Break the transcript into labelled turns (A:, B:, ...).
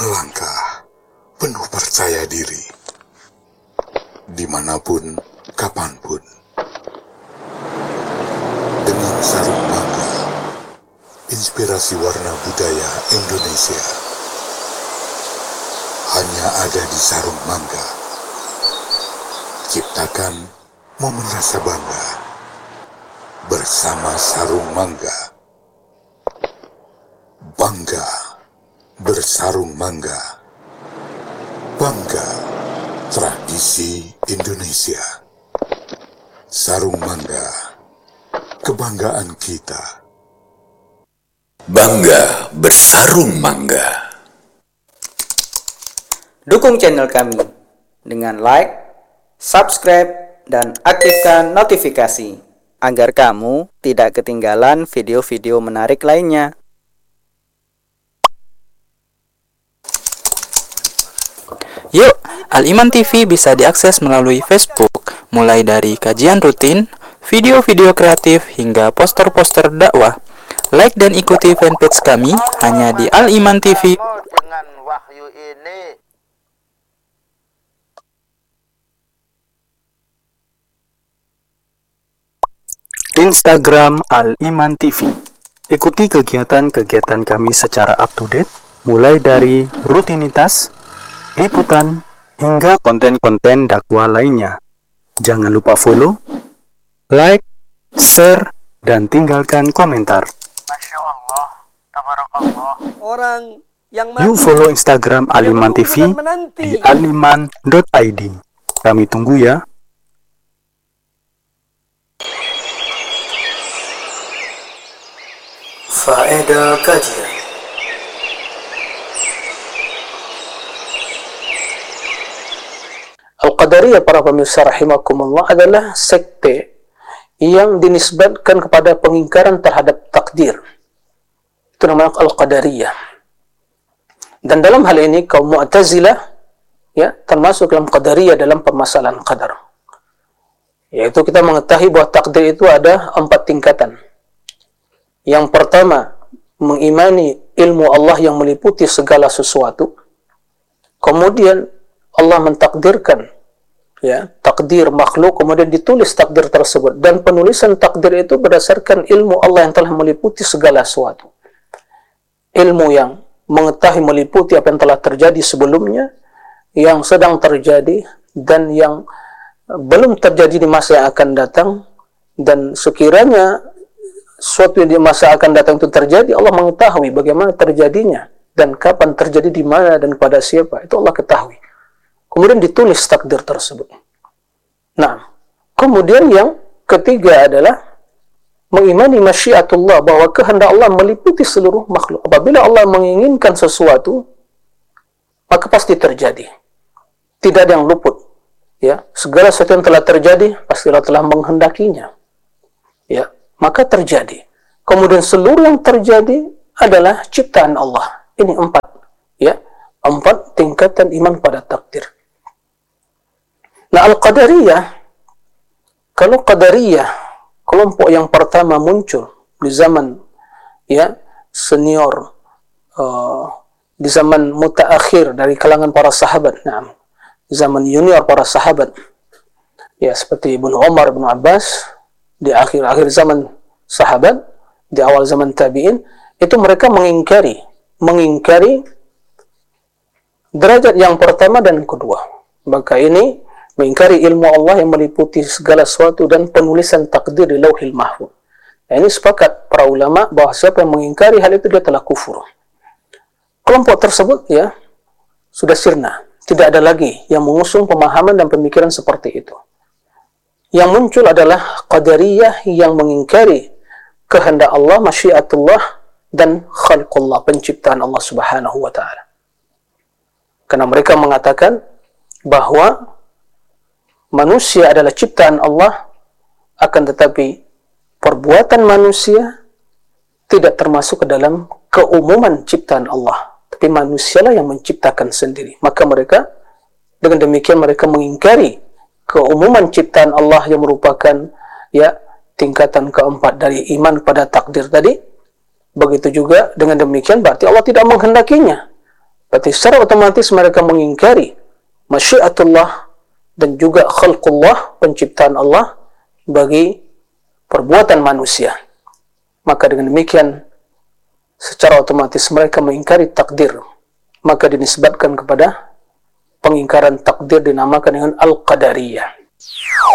A: melangkah penuh percaya diri, dimanapun, kapanpun. Dengan sarung mangga, inspirasi warna budaya Indonesia hanya ada di sarung mangga. Ciptakan momen rasa bangga bersama sarung mangga. Bangga bersarung mangga. Bangga tradisi Indonesia. Sarung mangga, kebanggaan kita.
B: Bangga bersarung mangga.
C: Dukung channel kami dengan like, subscribe, dan aktifkan notifikasi agar kamu tidak ketinggalan video-video menarik lainnya.
D: Yuk, Al-Iman TV bisa diakses melalui Facebook, mulai dari kajian rutin, video-video kreatif, hingga poster-poster dakwah. Like dan ikuti fanpage kami hanya di Al-Iman TV.
E: Dengan wahyu ini
F: Instagram Al-Iman TV. Ikuti kegiatan-kegiatan kami secara up-to-date, mulai dari rutinitas, liputan, hingga konten-konten dakwah lainnya. Jangan lupa follow, like, share, dan tinggalkan komentar.
E: Masya Allah, tabarakallah. Orang yang
F: Yuk follow Instagram Al-Iman TV di aliman.id. Kami tunggu ya. Faedah kajian.
G: Al-Qadariyah, para pemirsa rahimakumullah, adalah sekte yang dinisbatkan kepada pengingkaran terhadap takdir. Itu namanya Al-Qadariyah. Dan dalam hal ini kaum Mu'tazilah ya termasuk dalam Qadariyah dalam permasalahan qadar. Yaitu kita mengetahui bahwa takdir itu ada 4 tingkatan. Yang pertama, mengimani ilmu Allah yang meliputi segala sesuatu. Kemudian Allah mentakdirkan ya takdir makhluk, kemudian ditulis takdir tersebut, dan penulisan takdir itu berdasarkan ilmu Allah yang telah meliputi segala sesuatu. Ilmu yang mengetahui meliputi apa yang telah terjadi sebelumnya, yang sedang terjadi, dan yang belum terjadi di masa yang akan datang. Dan sekiranya suatu di masa akan datang itu terjadi, Allah mengetahui bagaimana terjadinya dan kapan terjadi, di mana dan pada siapa, itu Allah ketahui. Kemudian ditulis takdir tersebut. Nah, kemudian yang ketiga adalah mengimani masyiatullah, bahwa kehendak Allah meliputi seluruh makhluk. Apabila Allah menginginkan sesuatu, maka pasti terjadi. Tidak ada yang luput. Ya, segala sesuatu yang telah terjadi pasti Allah telah menghendakinya. Ya, maka terjadi. Kemudian seluruh yang terjadi adalah ciptaan Allah. Ini 4, ya, 4 tingkatan iman pada takdir. Nah, Al-Qadariyah, kalau Qadariyah, kelompok yang pertama muncul di zaman ya senior, di zaman mutaakhir dari kalangan para sahabat. Nah, di zaman junior para sahabat, ya seperti Ibnu Umar, Ibnu Abbas, di akhir-akhir zaman sahabat, di awal zaman tabi'in, itu mereka mengingkari derajat yang pertama dan kedua. Maka ini mengingkari ilmu Allah yang meliputi segala sesuatu dan penulisan takdir di Lauhil Mahfuz. Nah, ini sepakat para ulama bahwa siapa yang mengingkari hal itu dia telah kufur. Kelompok tersebut ya sudah sirna, tidak ada lagi yang mengusung pemahaman dan pemikiran seperti itu. Yang muncul adalah Qadariyah yang mengingkari kehendak Allah, masyiatullah, dan khalqullah, penciptaan Allah Subhanahu wa ta'ala. Karena mereka mengatakan bahwa manusia adalah ciptaan Allah, akan tetapi perbuatan manusia tidak termasuk ke dalam keumuman ciptaan Allah, tapi manusialah yang menciptakan sendiri. Maka mereka dengan demikian mereka mengingkari keumuman ciptaan Allah yang merupakan ya tingkatan keempat dari iman pada takdir tadi. Begitu juga dengan demikian berarti Allah tidak menghendakinya. Berarti secara otomatis mereka mengingkari masyiatullah dan juga khalqullah, penciptaan Allah bagi perbuatan manusia. Maka dengan demikian secara otomatis mereka mengingkari takdir. Maka dinisbatkan kepada pengingkaran takdir dinamakan dengan al-qadariyah.